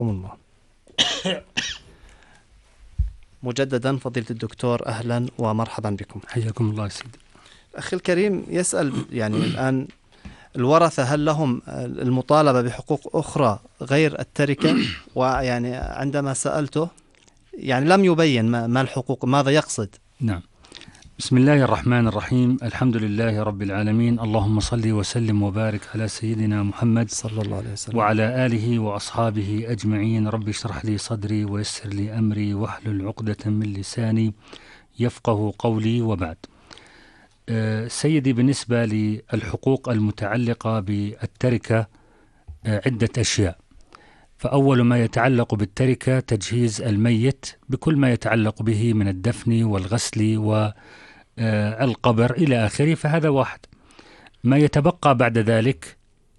الله. مجددا فضيلة الدكتور، أهلا ومرحبا بكم. حياكم الله سيدي. أخي الكريم يسأل يعني الآن الورثة هل لهم المطالبة بحقوق أخرى غير التركة؟ ويعني عندما سألته يعني لم يبين ما الحقوق، ماذا يقصد؟ نعم. بسم الله الرحمن الرحيم، الحمد لله رب العالمين، اللهم صل وسلم وبارك على سيدنا محمد صلى الله عليه وسلم وعلى آله وأصحابه أجمعين. رب اشرح لي صدري ويسر لي أمري واحلل عقدة من لساني يفقه قولي، وبعد. سيدي، بالنسبة للحقوق المتعلقة بالتركة عدة أشياء. فأول ما يتعلق بالتركة تجهيز الميت بكل ما يتعلق به من الدفن والغسل والقبر إلى آخره، فهذا واحد. ما يتبقى بعد ذلك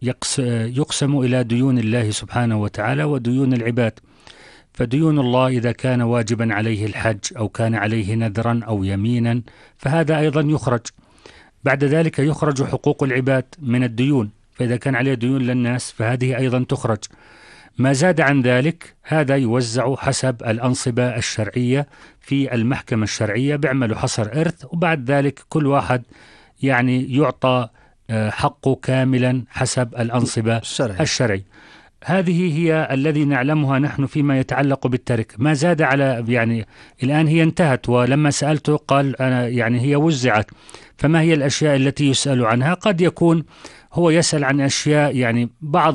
يقسم إلى ديون الله سبحانه وتعالى وديون العباد. فديون الله إذا كان واجبا عليه الحج أو كان عليه نذرا أو يمينا فهذا أيضا يخرج. بعد ذلك يخرج حقوق العباد من الديون، فإذا كان عليه ديون للناس فهذه أيضا تخرج. ما زاد عن ذلك هذا يوزع حسب الأنصبة الشرعية في المحكمة الشرعية، بيعملوا حصر إرث، وبعد ذلك كل واحد يعني يعطى حقه كاملا حسب الأنصبة الشرعي. هذه هي الذي نعلمها نحن فيما يتعلق بالتركة. ما زاد على يعني الآن هي انتهت، ولما سألته قال أنا يعني هي وزعت. فما هي الأشياء التي يسأل عنها؟ قد يكون هو يسأل عن أشياء يعني بعض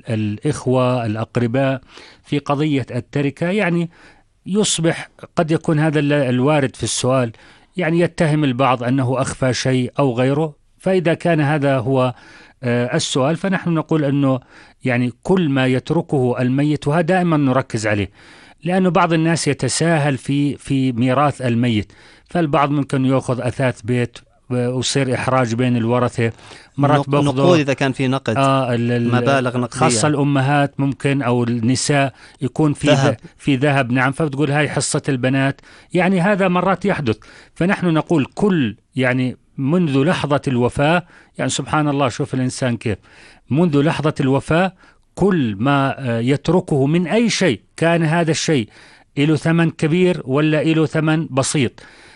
الإخوة الأقرباء في قضية التركة، يعني يصبح قد يكون هذا الوارد في السؤال يعني يتهم البعض أنه أخفى شيء أو غيره. فإذا كان هذا هو السؤال فنحن نقول أنه يعني كل ما يتركه الميت، وهذا دائما نركز عليه، لأنه بعض الناس يتساهل في ميراث الميت. فالبعض ممكن يأخذ أثاث بيت ويصير إحراج بين الورثة، مرات نقود إذا كان في نقد مبالغ نقدية، خاصة الأمهات ممكن أو النساء يكون في ذهب. نعم، فبتقول هاي حصة البنات، يعني هذا مرات يحدث. فنحن نقول كل يعني منذ لحظة الوفاة، يعني سبحان الله، شوف الإنسان كيف منذ لحظة الوفاة كل ما يتركه من أي شيء، كان هذا الشيء له ثمن كبير ولا له ثمن بسيط،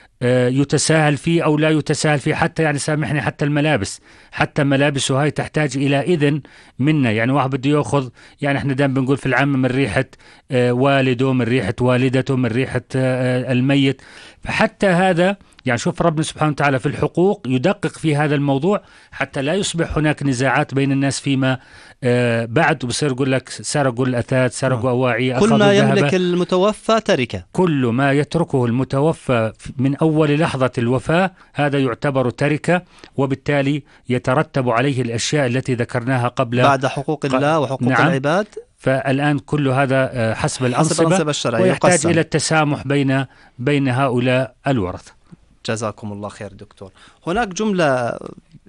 يتساهل فيه أو لا يتساهل فيه، حتى يعني سامحني حتى الملابس، حتى ملابسه هاي تحتاج إلى إذن منا. يعني واحد بده يأخذ، يعني احنا دائما بنقول في العامة من ريحة والده، من ريحة والدته، من ريحة الميت. فحتى هذا يعني شوف ربنا سبحانه وتعالى في الحقوق يدقق في هذا الموضوع حتى لا يصبح هناك نزاعات بين الناس فيما بعد، وبصير يقول لك سرقوا الأثاث، سرقوا أواعي، كل ما يملك المتوفى تركة. كل ما يتركه المتوفى من أول لحظة الوفاة هذا يعتبر تركة، وبالتالي يترتب عليه الأشياء التي ذكرناها قبل بعد حقوق الله وحقوق نعم. العباد. فالآن كل هذا حسب الأنصبة الشرعية، ويحتاج يقسم إلى التسامح بين هؤلاء الورثة. جزاكم الله خير دكتور. هناك جملة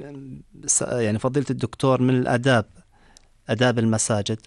يعني فضيلة الدكتور من الآداب، آداب المساجد،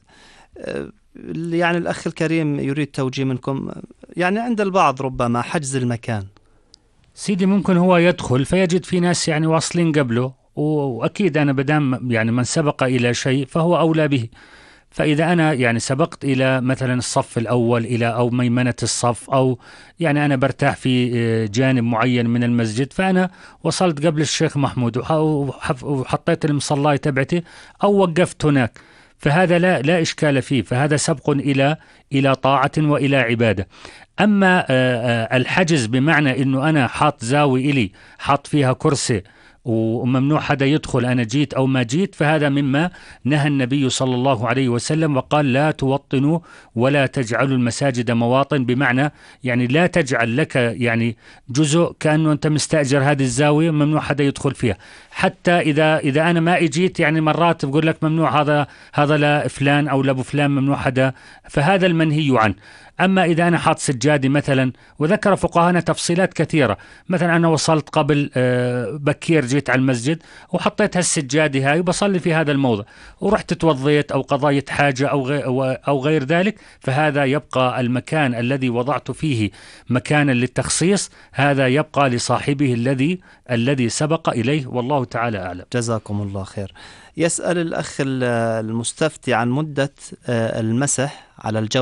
يعني الأخ الكريم يريد توجيه منكم. يعني عند البعض ربما حجز المكان. سيدي ممكن هو يدخل فيجد في ناس يعني واصلين قبله، وأكيد أنا بدام يعني من سبق إلى شيء فهو أولى به. فإذا أنا يعني سبقت إلى مثلا الصف الأول إلى أو ميمنة الصف، أو يعني أنا برتاح في جانب معين من المسجد، فأنا وصلت قبل الشيخ محمود وحطيت المصلاة تبعتي أو وقفت هناك، فهذا لا إشكال فيه، فهذا سبق إلى طاعة وإلى عبادة. أما الحجز بمعنى أنه أنا حاط زاوي إلي حاط فيها كرسي وممنوع حدا يدخل أنا جيت أو ما جيت، فهذا مما نهى النبي صلى الله عليه وسلم وقال لا توطنوا ولا تجعلوا المساجد مواطن، بمعنى يعني لا تجعل لك يعني جزء كأنه أنت مستأجر هذه الزاوية ممنوع حدا يدخل فيها. حتى إذا أنا ما إجيت يعني مرات بقول لك ممنوع هذا لفلان أو لأبو فلان ممنوع حدا، فهذا المنهي عنه. أما إذا أنا حاط سجادي مثلا، وذكر فقهاءنا تفصيلات كثيرة، مثلا أنا وصلت قبل بكير جيت على المسجد وحطيت هالسجادة هاي وبصلي في هذا الموضع، ورحت توضيت أو قضيت حاجة أو غير ذلك، فهذا يبقى المكان الذي وضعت فيه مكانا للتخصيص، هذا يبقى لصاحبه الذي سبق إليه، والله تعالى أعلم. جزاكم الله خير. يسأل الأخ المستفتي عن مدة المسح على الجو